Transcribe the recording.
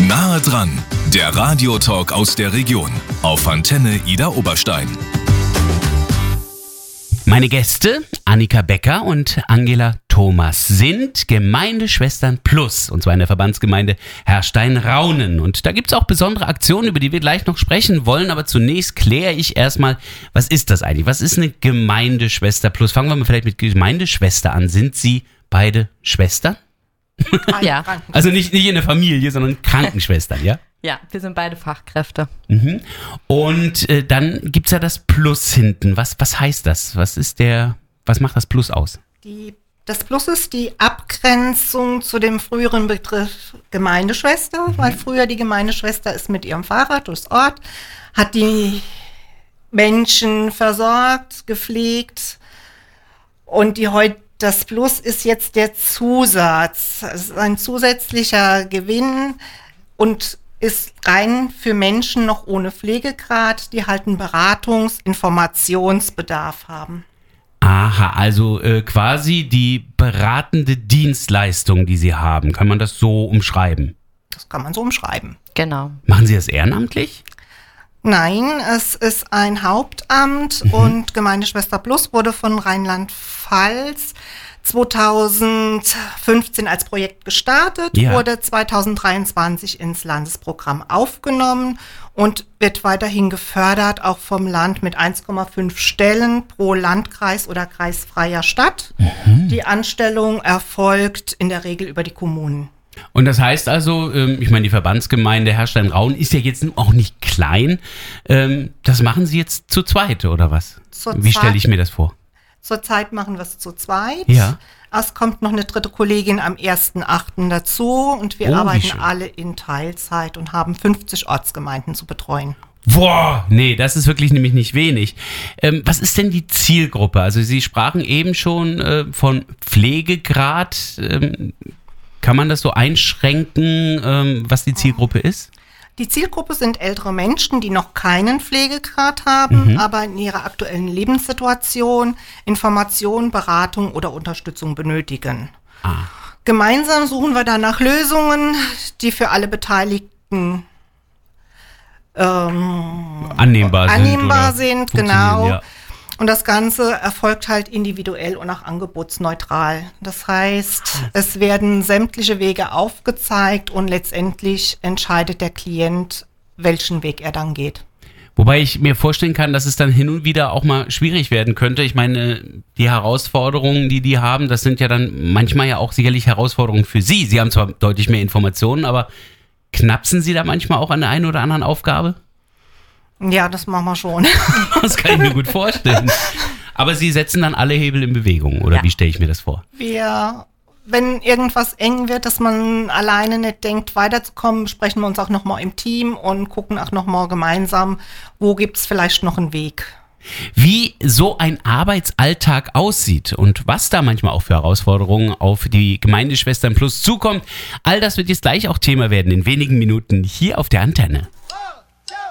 Nahe dran, der Radiotalk aus der Region auf Antenne Idar Oberstein. Meine Gäste, Annika Becker und Angela Thomas, sind Gemeindeschwestern Plus, und zwar in der Verbandsgemeinde Herrstein-Raunen. Und da gibt es auch besondere Aktionen, über die wir gleich noch sprechen wollen. Aber zunächst kläre ich erstmal, was ist das eigentlich? Was ist eine Gemeindeschwester Plus? Fangen wir mal vielleicht mit Gemeindeschwester an. Sind Sie beide Schwestern? Ja. Also nicht in der Familie, sondern Krankenschwestern, ja? Ja, wir sind beide Fachkräfte. Mhm. Und dann gibt es ja das Plus hinten. Was heißt das? Was macht das Plus aus? Das Plus ist die Abgrenzung zu dem früheren Begriff Gemeindeschwester, weil früher die Gemeindeschwester ist mit ihrem Fahrrad durchs Ort, hat die Menschen versorgt, gepflegt, und das Plus ist jetzt der Zusatz. Es ist ein zusätzlicher Gewinn und ist rein für Menschen noch ohne Pflegegrad, die halt einen Informationsbedarf haben. Aha, also quasi die beratende Dienstleistung, die Sie haben. Kann man das so umschreiben? Das kann man so umschreiben. Genau. Machen Sie das ehrenamtlich? Nein, es ist ein Hauptamt und Gemeindeschwester Plus wurde von Rheinland-Pfalz 2015 als Projekt gestartet, wurde 2023 ins Landesprogramm aufgenommen und wird weiterhin gefördert, auch vom Land mit 1,5 Stellen pro Landkreis oder kreisfreier Stadt. Die Anstellung erfolgt in der Regel über die Kommunen. Und das heißt also, ich meine, die Verbandsgemeinde Herrstein-Raunen ist ja jetzt auch nicht klein. Das machen Sie jetzt zu zweit, oder was? Wie stelle ich mir das vor? Zurzeit machen wir es zu zweit. Ja. Es kommt noch eine dritte Kollegin am 1.8. dazu und wir arbeiten alle in Teilzeit und haben 50 Ortsgemeinden zu betreuen. Boah, nee, das ist wirklich nämlich nicht wenig. Was ist denn die Zielgruppe? Also Sie sprachen eben schon von Pflegegrad. Kann man das so einschränken, was die Zielgruppe ist? Die Zielgruppe sind ältere Menschen, die noch keinen Pflegegrad haben, aber in ihrer aktuellen Lebenssituation Information, Beratung oder Unterstützung benötigen. Gemeinsam suchen wir dann nach Lösungen, die für alle Beteiligten annehmbar sind, genau. Ja. Und das Ganze erfolgt halt individuell und auch angebotsneutral. Das heißt, es werden sämtliche Wege aufgezeigt und letztendlich entscheidet der Klient, welchen Weg er dann geht. Wobei ich mir vorstellen kann, dass es dann hin und wieder auch mal schwierig werden könnte. Ich meine, die Herausforderungen, die haben, das sind ja dann manchmal ja auch sicherlich Herausforderungen für Sie. Sie haben zwar deutlich mehr Informationen, aber knapsen Sie da manchmal auch an der einen oder anderen Aufgabe? Ja, das machen wir schon. Das kann ich mir gut vorstellen. Aber Sie setzen dann alle Hebel in Bewegung, oder wie stelle ich mir das vor? Wenn irgendwas eng wird, dass man alleine nicht denkt, weiterzukommen, besprechen wir uns auch nochmal im Team und gucken auch nochmal gemeinsam, wo gibt es vielleicht noch einen Weg. Wie so ein Arbeitsalltag aussieht und was da manchmal auch für Herausforderungen auf die Gemeindeschwestern Plus zukommt, all das wird jetzt gleich auch Thema werden in wenigen Minuten hier auf der Antenne.